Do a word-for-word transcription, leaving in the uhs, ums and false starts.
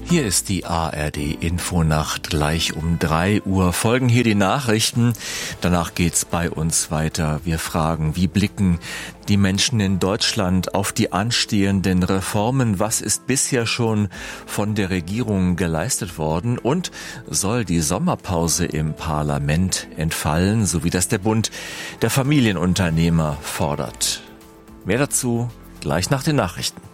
Hier ist die A R D-Infonacht. Gleich um drei Uhr folgen hier die Nachrichten. Danach geht's bei uns weiter. Wir fragen, wie blicken die Menschen in Deutschland auf die anstehenden Reformen? Was ist bisher schon von der Regierung geleistet worden? Und soll die Sommerpause im Parlament entfallen, so wie das der Bund der Familienunternehmer fordert? Mehr dazu gleich nach den Nachrichten.